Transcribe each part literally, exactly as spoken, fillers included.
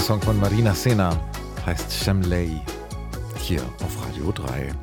Song von Marina Sena, heißt Shamlay, hier auf Radio drei.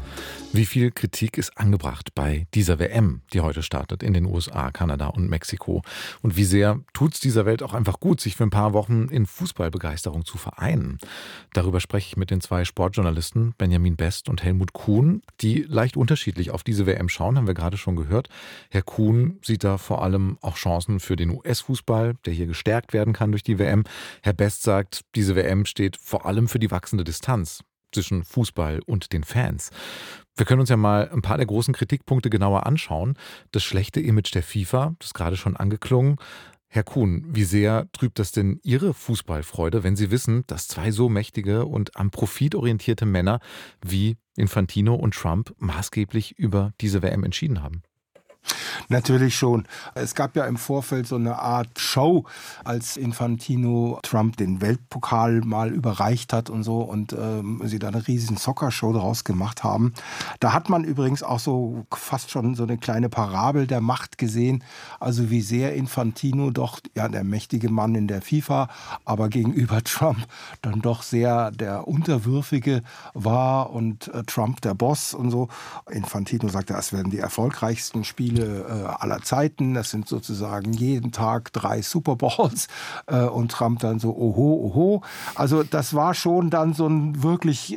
Wie viel Kritik ist angebracht bei dieser W M, die heute startet in den U S A, Kanada und Mexiko? Und wie sehr tut es dieser Welt auch einfach gut, sich für ein paar Wochen in Fußballbegeisterung zu vereinen? Darüber spreche ich mit den zwei Sportjournalisten Benjamin Best und Helmut Kuhn, die leicht unterschiedlich auf diese W M schauen, haben wir gerade schon gehört. Herr Kuhn sieht da vor allem auch Chancen für den U S-Fußball, der hier gestärkt werden kann durch die W M. Herr Best sagt, diese W M steht vor allem für die wachsende Distanz zwischen Fußball und den Fans. Wir können uns ja mal ein paar der großen Kritikpunkte genauer anschauen. Das schlechte Image der FIFA, das ist gerade schon angeklungen. Herr Kuhn, wie sehr trübt das denn Ihre Fußballfreude, wenn Sie wissen, dass zwei so mächtige und am Profit orientierte Männer wie Infantino und Trump maßgeblich über diese W M entschieden haben? Natürlich schon. Es gab ja im Vorfeld so eine Art Show, als Infantino Trump den Weltpokal mal überreicht hat und so und ähm, sie da eine riesen Soccer-Show draus gemacht haben. Da hat man übrigens auch so fast schon so eine kleine Parabel der Macht gesehen, also wie sehr Infantino doch, ja, der mächtige Mann in der FIFA, aber gegenüber Trump dann doch sehr der Unterwürfige war und äh, Trump der Boss und so. Infantino sagte, es werden die erfolgreichsten Spiele aller Zeiten, das sind sozusagen jeden Tag drei Super Bowls äh, und Trump dann so oho, oho. Also das war schon dann so ein wirklich äh,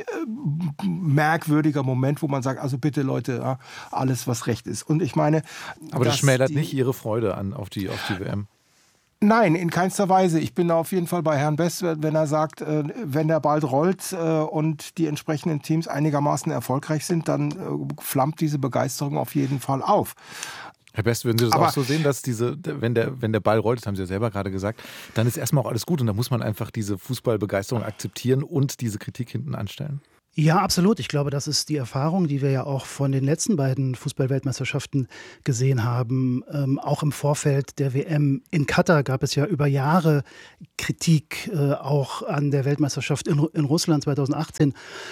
merkwürdiger Moment, wo man sagt, also bitte Leute, ja, alles was recht ist. Und ich meine... Aber das schmälert nicht Ihre Freude an auf die, auf die W M? Nein, in keinster Weise. Ich bin auf jeden Fall bei Herrn Best, wenn er sagt, wenn der Ball rollt und die entsprechenden Teams einigermaßen erfolgreich sind, dann flammt diese Begeisterung auf jeden Fall auf. Herr Best, würden Sie das Aber auch so sehen, dass diese, wenn der, wenn der Ball rollt, das haben Sie ja selber gerade gesagt, dann ist erstmal auch alles gut und da muss man einfach diese Fußballbegeisterung akzeptieren und diese Kritik hinten anstellen? Ja, absolut. Ich glaube, das ist die Erfahrung, die wir ja auch von den letzten beiden Fußball-Weltmeisterschaften gesehen haben. Ähm, auch im Vorfeld der W M in Katar gab es ja über Jahre Kritik, äh, auch an der Weltmeisterschaft in, in Russland zweitausendachtzehn.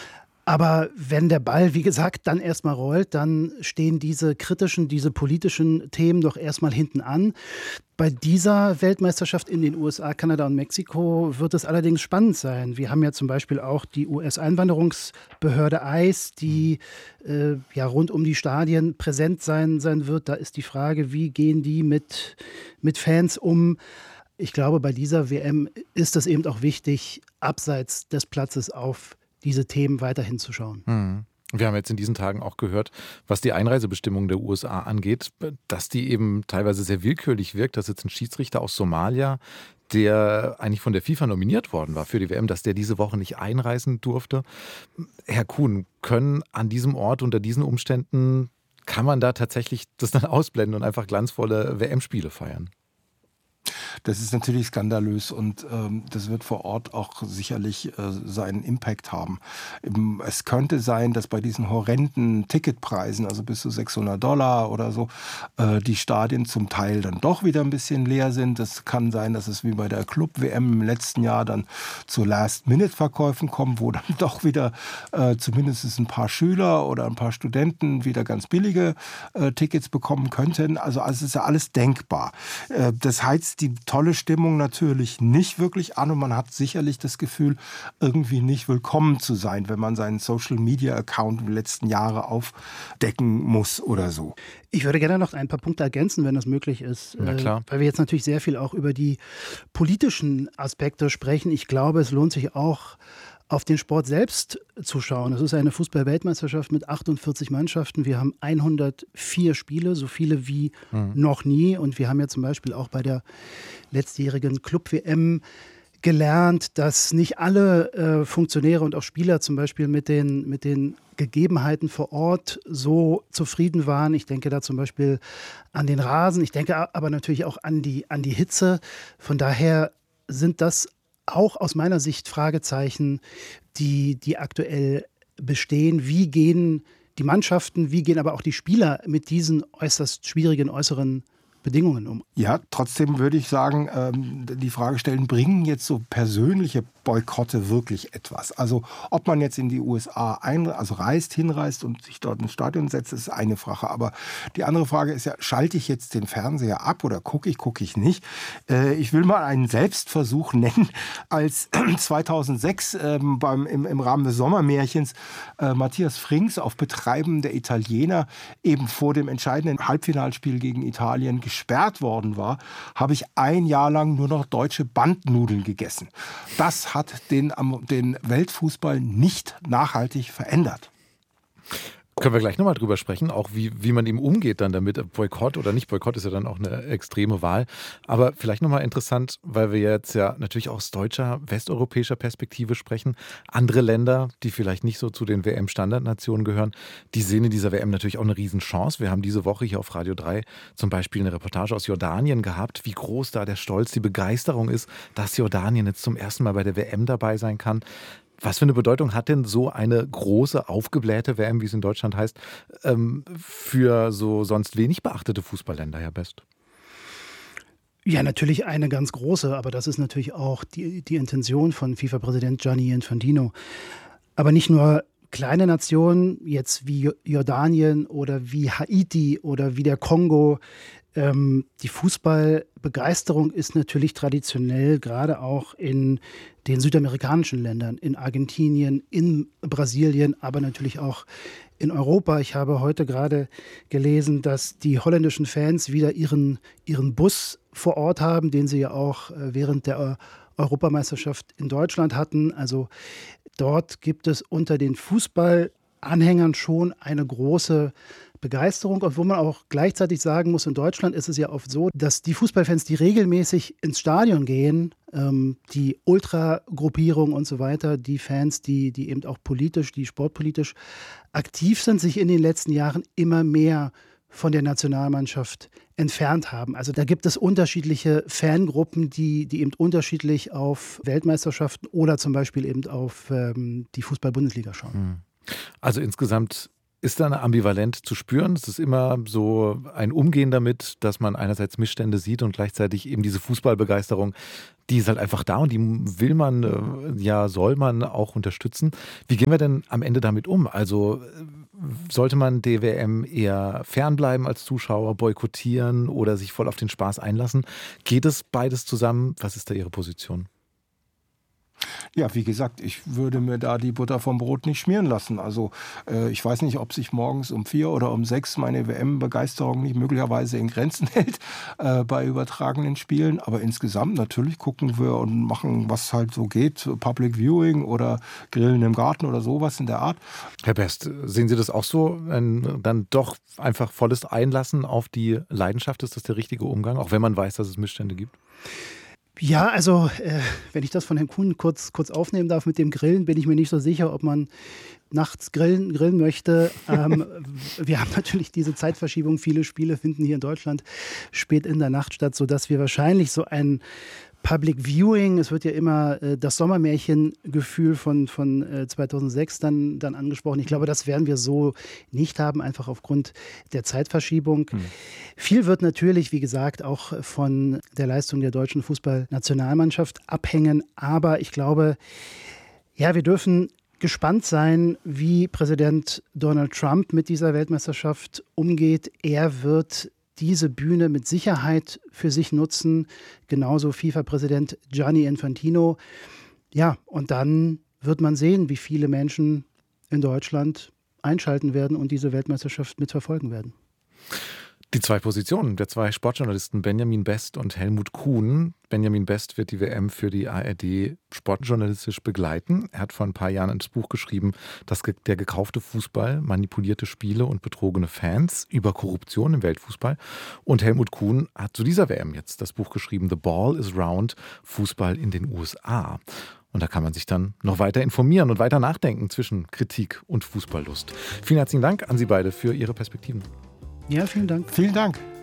Aber wenn der Ball, wie gesagt, dann erstmal rollt, dann stehen diese kritischen, diese politischen Themen doch erstmal hinten an. Bei dieser Weltmeisterschaft in den U S A, Kanada und Mexiko wird es allerdings spannend sein. Wir haben ja zum Beispiel auch die U S-Einwanderungsbehörde I C E, die äh, ja rund um die Stadien präsent sein, sein wird. Da ist die Frage, wie gehen die mit, mit Fans um? Ich glaube, bei dieser W M ist es eben auch wichtig, abseits des Platzes auf diese Themen weiterhin zu schauen. Hm. Wir haben jetzt in diesen Tagen auch gehört, was die Einreisebestimmungen der U S A angeht, dass die eben teilweise sehr willkürlich wirkt. Dass jetzt ein Schiedsrichter aus Somalia, der eigentlich von der FIFA nominiert worden war für die W M, dass der diese Woche nicht einreisen durfte. Herr Kuhn, können an diesem Ort unter diesen Umständen, kann man da tatsächlich das dann ausblenden und einfach glanzvolle W M-Spiele feiern? Das ist natürlich skandalös und ähm, das wird vor Ort auch sicherlich äh, seinen Impact haben. Eben, es könnte sein, dass bei diesen horrenden Ticketpreisen, also bis zu sechshundert Dollar oder so, äh, die Stadien zum Teil dann doch wieder ein bisschen leer sind. Es kann sein, dass es wie bei der Club-W M im letzten Jahr dann zu Last-Minute-Verkäufen kommt, wo dann doch wieder äh, zumindest ein paar Schüler oder ein paar Studenten wieder ganz billige äh, Tickets bekommen könnten. Also, also es ist ja alles denkbar. Äh, das heizt die tolle Stimmung natürlich nicht wirklich an und man hat sicherlich das Gefühl, irgendwie nicht willkommen zu sein, wenn man seinen Social-Media-Account im letzten Jahre aufdecken muss oder so. Ich würde gerne noch ein paar Punkte ergänzen, wenn das möglich ist. Na klar. Weil wir jetzt natürlich sehr viel auch über die politischen Aspekte sprechen. Ich glaube, es lohnt sich auch, auf den Sport selbst zu schauen. Es ist eine Fußball-Weltmeisterschaft mit achtundvierzig Mannschaften. Wir haben hundertvier Spiele, so viele wie mhm. noch nie. Und wir haben ja zum Beispiel auch bei der letztjährigen Club-W M gelernt, dass nicht alle äh, Funktionäre und auch Spieler zum Beispiel mit den, mit den Gegebenheiten vor Ort so zufrieden waren. Ich denke da zum Beispiel an den Rasen. Ich denke aber natürlich auch an die, an die Hitze. Von daher sind das auch aus meiner Sicht Fragezeichen, die, die aktuell bestehen. Wie gehen die Mannschaften, wie gehen aber auch die Spieler mit diesen äußerst schwierigen äußeren Bedingungen um. Ja, trotzdem würde ich sagen, ähm, die Frage stellen, bringen jetzt so persönliche Boykotte wirklich etwas? Also ob man jetzt in die U S A ein, also reist, hinreist und sich dort ins Stadion setzt, ist eine Frage. Aber die andere Frage ist ja, schalte ich jetzt den Fernseher ab oder gucke ich, gucke ich nicht? Äh, ich will mal einen Selbstversuch nennen, als zweitausendsechs ähm, beim, im, im Rahmen des Sommermärchens äh, Matthias Frings auf Betreiben der Italiener eben vor dem entscheidenden Halbfinalspiel gegen Italien gesperrt worden war, habe ich ein Jahr lang nur noch deutsche Bandnudeln gegessen. Das hat den, den Weltfußball nicht nachhaltig verändert. Können wir gleich nochmal drüber sprechen, auch wie, wie man ihm umgeht dann damit. Boykott oder nicht Boykott ist ja dann auch eine extreme Wahl. Aber vielleicht nochmal interessant, weil wir jetzt ja natürlich aus deutscher, westeuropäischer Perspektive sprechen. Andere Länder, die vielleicht nicht so zu den W M-Standardnationen gehören, die sehen in dieser W M natürlich auch eine Riesenchance. Wir haben diese Woche hier auf Radio drei zum Beispiel eine Reportage aus Jordanien gehabt, wie groß da der Stolz, die Begeisterung ist, dass Jordanien jetzt zum ersten Mal bei der W M dabei sein kann. Was für eine Bedeutung hat denn so eine große, aufgeblähte W M, wie es in Deutschland heißt, für so sonst wenig beachtete Fußballländer, Herr Best? Ja, natürlich eine ganz große, aber das ist natürlich auch die, die Intention von FIFA-Präsident Gianni Infantino. Aber nicht nur kleine Nationen, jetzt wie Jordanien oder wie Haiti oder wie der Kongo. Ähm, die Fußballbegeisterung ist natürlich traditionell gerade auch in den südamerikanischen Ländern, in Argentinien, in Brasilien, aber natürlich auch in Europa. Ich habe heute gerade gelesen, dass die holländischen Fans wieder ihren, ihren Bus vor Ort haben, den sie ja auch während der Europameisterschaft in Deutschland hatten. Also dort gibt es unter den Fußballanhängern schon eine große Begeisterung, obwohl man auch gleichzeitig sagen muss, in Deutschland ist es ja oft so, dass die Fußballfans, die regelmäßig ins Stadion gehen, ähm, die Ultragruppierung und so weiter, die Fans, die, die eben auch politisch, die sportpolitisch aktiv sind, sich in den letzten Jahren immer mehr von der Nationalmannschaft entfernt haben. Also da gibt es unterschiedliche Fangruppen, die, die eben unterschiedlich auf Weltmeisterschaften oder zum Beispiel eben auf ähm, die Fußball-Bundesliga schauen. Also insgesamt ist da eine Ambivalent zu spüren. Es ist immer so ein Umgehen damit, dass man einerseits Missstände sieht und gleichzeitig eben diese Fußballbegeisterung, die ist halt einfach da und die will man, ja, soll man auch unterstützen. Wie gehen wir denn am Ende damit um? Also sollte man der W M eher fernbleiben als Zuschauer, boykottieren oder sich voll auf den Spaß einlassen? Geht es beides zusammen? Was ist da Ihre Position? Ja, wie gesagt, ich würde mir da die Butter vom Brot nicht schmieren lassen. Also äh, ich weiß nicht, ob sich morgens um vier oder um sechs meine W M-Begeisterung nicht möglicherweise in Grenzen hält äh, bei übertragenen Spielen. Aber insgesamt natürlich gucken wir und machen, was halt so geht. Public Viewing oder Grillen im Garten oder sowas in der Art. Herr Best, sehen Sie das auch so? Ein, dann doch einfach volles Einlassen auf die Leidenschaft, ist das der richtige Umgang? Auch wenn man weiß, dass es Missstände gibt? Ja, also äh, wenn ich das von Herrn Kuhn kurz, kurz aufnehmen darf mit dem Grillen, bin ich mir nicht so sicher, ob man nachts grillen, grillen möchte. Ähm, wir haben natürlich diese Zeitverschiebung. Viele Spiele finden hier in Deutschland spät in der Nacht statt, sodass wir wahrscheinlich so ein Public Viewing, es wird ja immer äh, das Sommermärchen-Gefühl von, von äh, zweitausendsechs dann, dann angesprochen. Ich glaube, das werden wir so nicht haben, einfach aufgrund der Zeitverschiebung. Mhm. Viel wird natürlich, wie gesagt, auch von der Leistung der deutschen Fußballnationalmannschaft abhängen. Aber ich glaube, ja, wir dürfen gespannt sein, wie Präsident Donald Trump mit dieser Weltmeisterschaft umgeht. Er wird diese Bühne mit Sicherheit für sich nutzen, genauso FIFA-Präsident Gianni Infantino. Ja, und dann wird man sehen, wie viele Menschen in Deutschland einschalten werden und diese Weltmeisterschaft mitverfolgen werden. Die zwei Positionen der zwei Sportjournalisten Benjamin Best und Helmut Kuhn. Benjamin Best wird die W M für die A R D sportjournalistisch begleiten. Er hat vor ein paar Jahren ein Buch geschrieben, das der gekaufte Fußball, manipulierte Spiele und betrogene Fans über Korruption im Weltfußball. Und Helmut Kuhn hat zu dieser W M jetzt das Buch geschrieben, The Ball is Round, Fußball in den U S A. Und da kann man sich dann noch weiter informieren und weiter nachdenken zwischen Kritik und Fußballlust. Vielen herzlichen Dank an Sie beide für Ihre Perspektiven. Ja, vielen Dank. Vielen Dank.